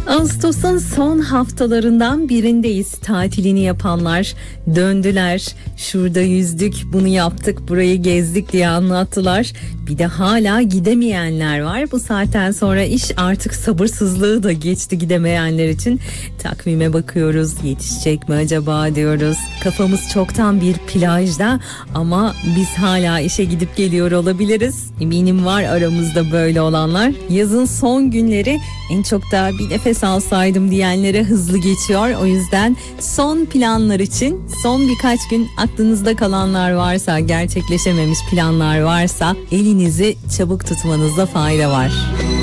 Ağustos'un son haftalarından birindeyiz. Tatilini yapanlar döndüler. Şurada yüzdük, bunu yaptık, burayı gezdik diye anlattılar. Bir de hala gidemeyenler var. Bu saatten sonra iş artık sabırsızlığı da geçti gidemeyenler için. Takvime bakıyoruz, yetişecek mi acaba diyoruz. Kafamız çoktan bir plajda ama biz hala işe gidip geliyor olabiliriz. Eminim var aramızda böyle olanlar. Yazın son günleri en çok da bir nefes alsaydım diyenlere hızlı geçiyor. O yüzden son planlar için son birkaç gün aklınızda kalanlar varsa, gerçekleşememiş planlar varsa elinizi çabuk tutmanızda fayda var.